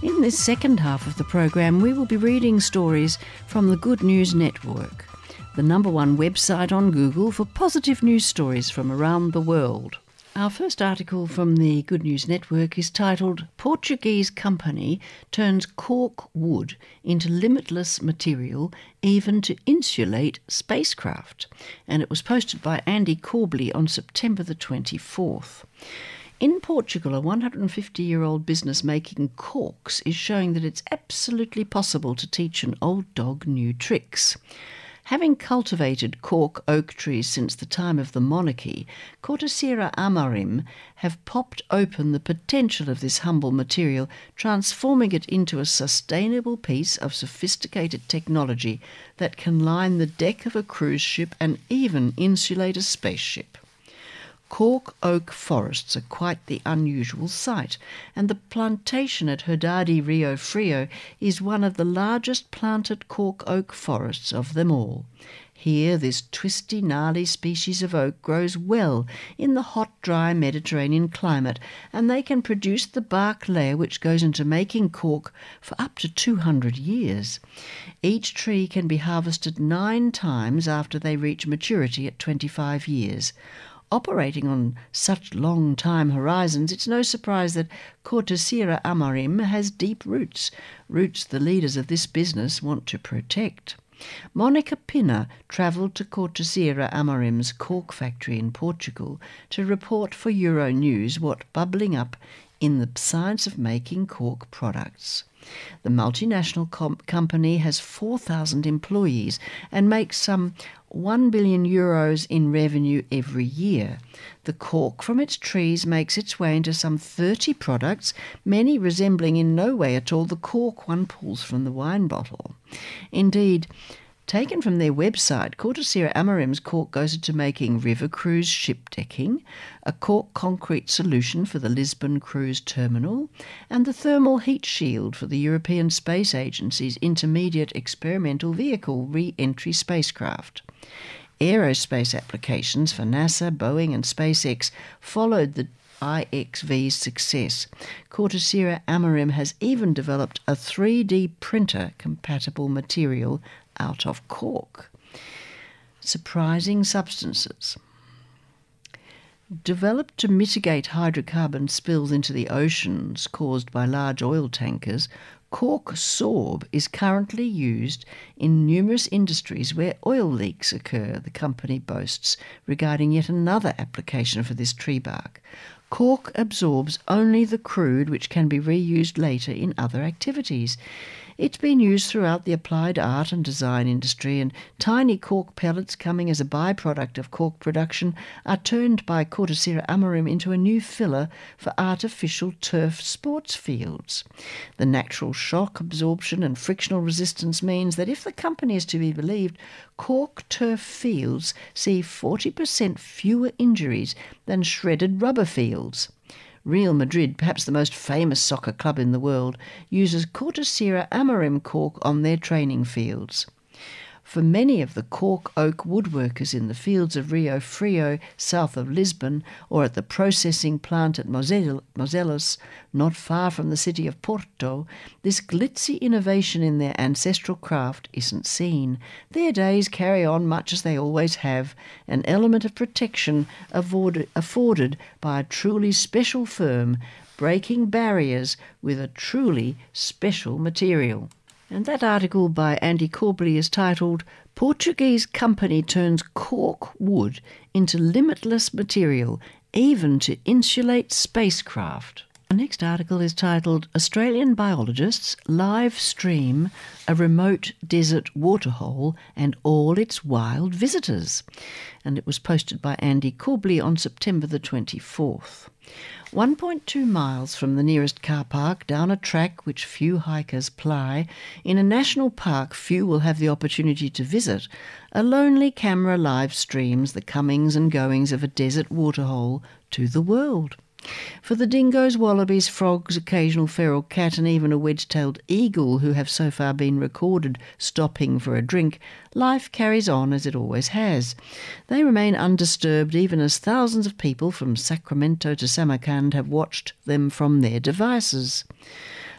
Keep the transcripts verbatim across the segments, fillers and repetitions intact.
In this second half of the program, we will be reading stories from the Good News Network, the number one website on Google for positive news stories from around the world. Our first article from the Good News Network is titled "Portuguese Company Turns Cork Wood into Limitless Material Even to Insulate Spacecraft," and it was posted by Andy Corbley on September the twenty-fourth. In Portugal, a one hundred fifty-year-old business making corks is showing that it's absolutely possible to teach an old dog new tricks. Having cultivated cork oak trees since the time of the monarchy, Cortesera Amarim have popped open the potential of this humble material, transforming it into a sustainable piece of sophisticated technology that can line the deck of a cruise ship and even insulate a spaceship. Cork oak forests are quite the unusual sight, and the plantation at Herdade Rio Frio is one of the largest planted cork oak forests of them all. Here this twisty, gnarly species of oak grows well in the hot, dry Mediterranean climate, and they can produce the bark layer which goes into making cork for up to two hundred years. Each tree can be harvested nine times after they reach maturity at twenty-five years. Operating on such long time horizons, it's no surprise that Cortesera Amarim has deep roots, roots the leaders of this business want to protect. Monica Pina travelled to Cortesera Amarim's cork factory in Portugal to report for Euronews what's bubbling up in the science of making cork products. The multinational com- company has four thousand employees and makes some one billion euros in revenue every year. The cork from its trees makes its way into some thirty products, many resembling in no way at all the cork one pulls from the wine bottle. Indeed, taken from their website, Cortesera Amarim's cork goes into making river cruise ship decking, a cork concrete solution for the Lisbon cruise terminal, and the thermal heat shield for the European Space Agency's Intermediate Experimental Vehicle re-entry spacecraft. Aerospace applications for NASA, Boeing and SpaceX followed the I X V's success. Cortesera Amarim has even developed a three D printer-compatible material out of cork. Surprising substances. Developed to mitigate hydrocarbon spills into the oceans caused by large oil tankers, cork sorb is currently used in numerous industries where oil leaks occur, the company boasts, regarding yet another application for this tree bark. Cork absorbs only the crude which can be reused later in other activities. It's been used throughout the applied art and design industry, and tiny cork pellets coming as a byproduct of cork production are turned by Cortesera Amarim into a new filler for artificial turf sports fields. The natural shock absorption and frictional resistance means that if the company is to be believed, cork turf fields see forty percent fewer injuries than shredded rubber fields. Real Madrid, perhaps the most famous soccer club in the world, uses Cortesera Amarim cork on their training fields. For many of the cork oak woodworkers in the fields of Rio Frio, south of Lisbon, or at the processing plant at Mozeiros, not far from the city of Porto, this glitzy innovation in their ancestral craft isn't seen. Their days carry on much as they always have, an element of protection afforded, afforded by a truly special firm, breaking barriers with a truly special material. And that article by Andy Corbley is titled "Portuguese Company Turns Cork Wood into Limitless Material, Even to Insulate Spacecraft." The next article is titled "Australian Biologists Live Stream a Remote Desert Waterhole and All Its Wild Visitors," and it was posted by Andy Corbley on September the twenty-fourth. one point two miles from the nearest car park, down a track which few hikers ply, in a national park few will have the opportunity to visit, a lonely camera live streams the comings and goings of a desert waterhole to the world. For the dingoes, wallabies, frogs, occasional feral cat and even a wedge-tailed eagle who have so far been recorded stopping for a drink, life carries on as it always has. They remain undisturbed even as thousands of people from Sacramento to Samarkand have watched them from their devices.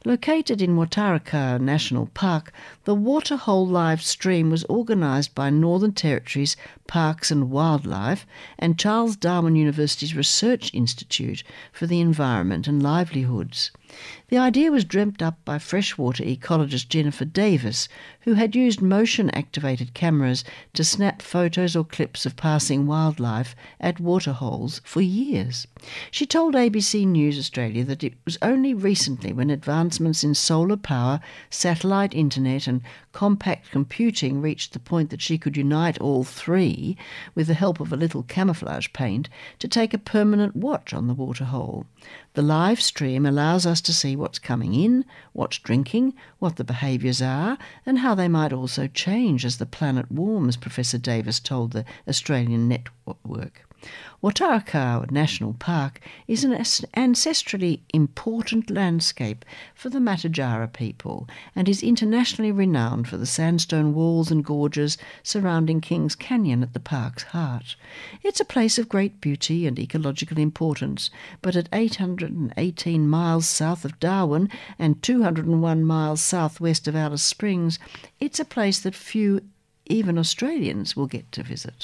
Located in Wataraka National Park, the Waterhole live stream was organised by Northern Territory's Parks and Wildlife and Charles Darwin University's Research Institute for the Environment and Livelihoods. The idea was dreamt up by freshwater ecologist Jennifer Davis, who had used motion-activated cameras to snap photos or clips of passing wildlife at waterholes for years. She told A B C News Australia that it was only recently, when advancements in solar power, satellite internet and compact computing reached the point that she could unite all three, with the help of a little camouflage paint, to take a permanent watch on the waterhole. The live stream allows us to see what's coming in, what's drinking, what the behaviours are, and how they might also change as the planet warms, Professor Davis told the Australian Network. Wataraka National Park is an ancestrally important landscape for the Matujara people and is internationally renowned for the sandstone walls and gorges surrounding Kings Canyon at the park's heart. It's a place of great beauty and ecological importance, but at eight hundred eighteen miles south of Darwin and two hundred one miles southwest of Alice Springs, it's a place that few, even Australians, will get to visit.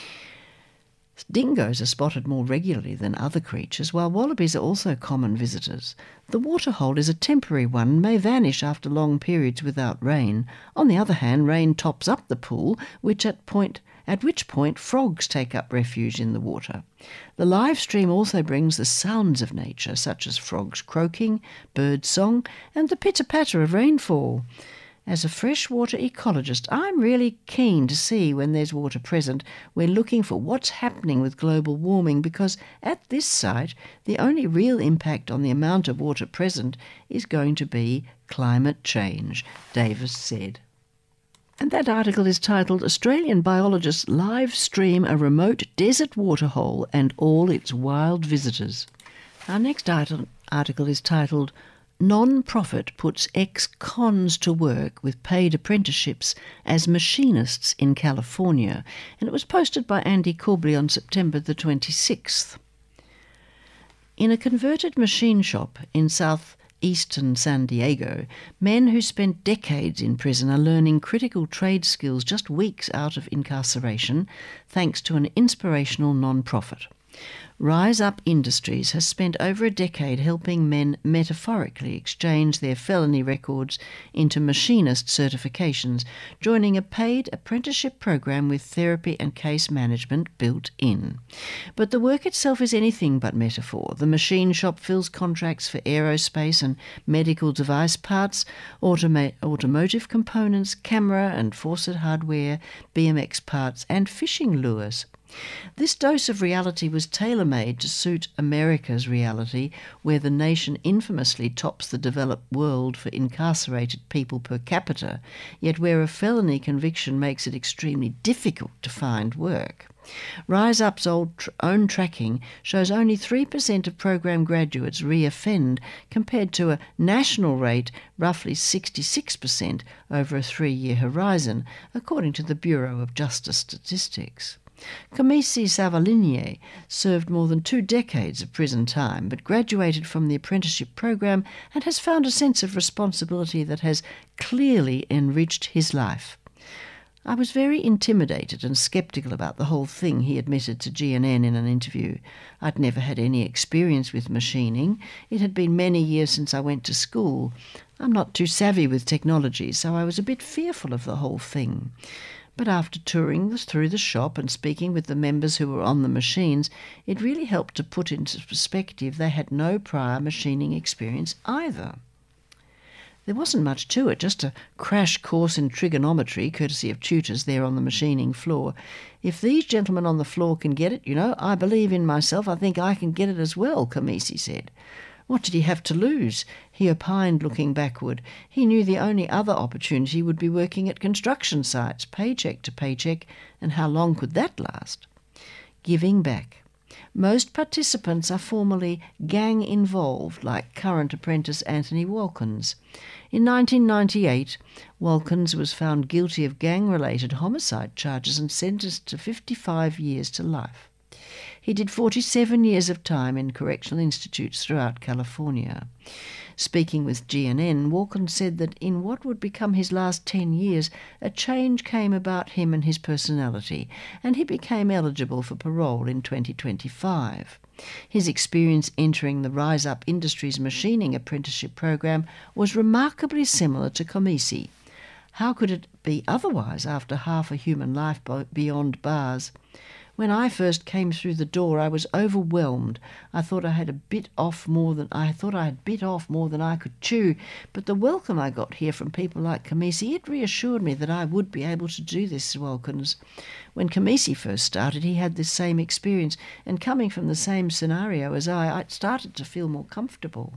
Dingoes are spotted more regularly than other creatures, while wallabies are also common visitors. The waterhole is a temporary one and may vanish after long periods without rain. On the other hand, rain tops up the pool, which at point at which point frogs take up refuge in the water. The live stream also brings the sounds of nature, such as frogs croaking, bird song, and the pitter-patter of rainfall. As a freshwater ecologist, I'm really keen to see when there's water present. We're looking for what's happening with global warming because at this site, the only real impact on the amount of water present is going to be climate change, Davis said. And that article is titled Australian Biologists Live Stream a Remote Desert Waterhole and All Its Wild Visitors. Our next article is titled Non-profit puts ex-cons to work with paid apprenticeships as machinists in California, and it was posted by Andy Corbally on September the twenty-sixth. In a converted machine shop in southeastern San Diego, men who spent decades in prison are learning critical trade skills just weeks out of incarceration, thanks to an inspirational non-profit. Rise Up Industries has spent over a decade helping men metaphorically exchange their felony records into machinist certifications, joining a paid apprenticeship program with therapy and case management built in. But the work itself is anything but metaphor. The machine shop fills contracts for aerospace and medical device parts, automa- automotive components, camera and faucet hardware, B M X parts and fishing lures. This dose of reality was tailor-made to suit America's reality, where the nation infamously tops the developed world for incarcerated people per capita, yet where a felony conviction makes it extremely difficult to find work. Rise Up's old tr- own tracking shows only three percent of program graduates re-offend, compared to a national rate roughly sixty-six percent over a three-year horizon, according to the Bureau of Justice Statistics. Kamisi Savaligne served more than two decades of prison time, but graduated from the apprenticeship program and has found a sense of responsibility that has clearly enriched his life. I was very intimidated and sceptical about the whole thing, he admitted to G N N in an interview. I'd never had any experience with machining. It had been many years since I went to school. I'm not too savvy with technology, so I was a bit fearful of the whole thing. But after touring through the shop and speaking with the members who were on the machines, it really helped to put into perspective they had no prior machining experience either. There wasn't much to it, just a crash course in trigonometry, courtesy of tutors there on the machining floor. If these gentlemen on the floor can get it, you know, I believe in myself, I think I can get it as well, Kamisi said. What did he have to lose? He opined, looking backward. He knew the only other opportunity would be working at construction sites, paycheck to paycheck, and how long could that last? Giving back. Most participants are formerly gang-involved, like current apprentice Anthony Walkins. In nineteen ninety-eight, Walkins was found guilty of gang-related homicide charges and sentenced to fifty-five years to life. He did forty-seven years of time in correctional institutes throughout California. Speaking with G N N, Walken said that in what would become his last ten years, a change came about him and his personality, and he became eligible for parole in twenty twenty-five. His experience entering the Rise Up Industries machining apprenticeship program was remarkably similar to Komisi. How could it be otherwise after half a human life beyond bars? When I first came through the door, I was overwhelmed. I thought I had a bit off more than I thought I had bit off more than I could chew. But the welcome I got here from people like Komisi, it reassured me that I would be able to do this, Walkens. When Komisi first started, he had this same experience, and coming from the same scenario as I, I started to feel more comfortable.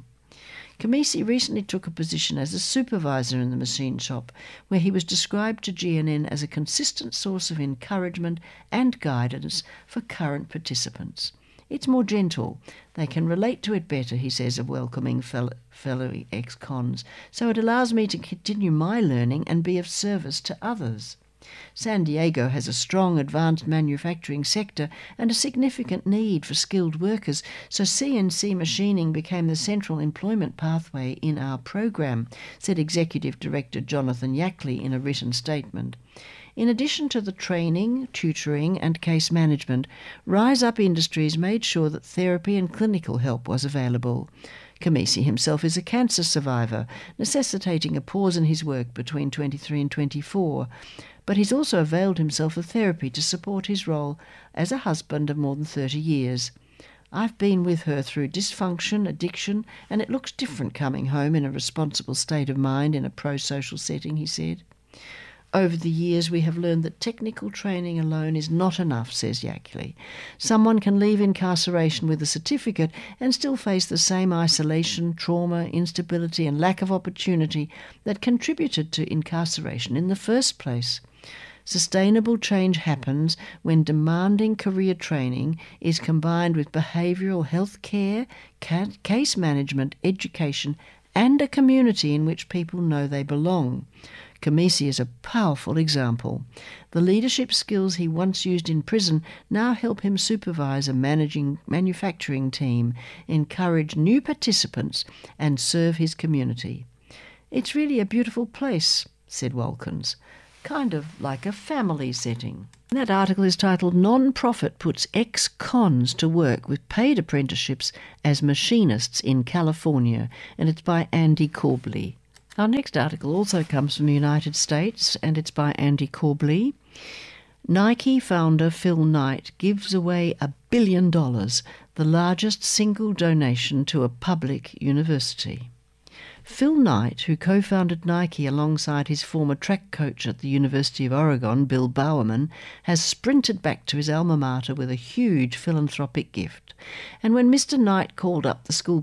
Komisi recently took a position as a supervisor in the machine shop, where he was described to G N N as a consistent source of encouragement and guidance for current participants. It's more gentle. They can relate to it better, he says of welcoming fellow, fellow ex-cons, so it allows me to continue my learning and be of service to others. San Diego has a strong advanced manufacturing sector and a significant need for skilled workers, so C N C machining became the central employment pathway in our program, said Executive Director Jonathan Yackley in a written statement. In addition to the training, tutoring and case management, Rise Up Industries made sure that therapy and clinical help was available. Komisi himself is a cancer survivor, necessitating a pause in his work between twenty-three and twenty-four. But he's also availed himself of therapy to support his role as a husband of more than thirty years. I've been with her through dysfunction, addiction, and it looks different coming home in a responsible state of mind in a pro-social setting, he said. Over the years, we have learned that technical training alone is not enough, says Yackley. Someone can leave incarceration with a certificate and still face the same isolation, trauma, instability and lack of opportunity that contributed to incarceration in the first place. Sustainable change happens when demanding career training is combined with behavioural health care, case management, education and a community in which people know they belong. Komisi is a powerful example. The leadership skills he once used in prison now help him supervise a managing manufacturing team, encourage new participants and serve his community. It's really a beautiful place, said Walkens, kind of like a family setting. That article is titled Non-Profit Puts Ex-Cons to Work with Paid Apprenticeships as Machinists in California, and it's by Andy Corbley. Our next article also comes from the United States, and it's by Andy Corbley. Nike founder Phil Knight gives away a billion dollars, the largest single donation to a public university. Phil Knight, who co-founded Nike alongside his former track coach at the University of Oregon, Bill Bowerman, has sprinted back to his alma mater with a huge philanthropic gift. And when Mister Knight called up the school